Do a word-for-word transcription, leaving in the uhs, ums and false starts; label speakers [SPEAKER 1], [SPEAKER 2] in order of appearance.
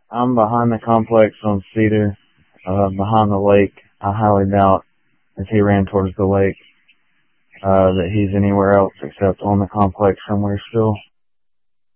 [SPEAKER 1] I'm behind the complex on Cedar, uh, behind the lake. I highly doubt if he ran towards the lake, uh, that he's anywhere else except on the complex somewhere still.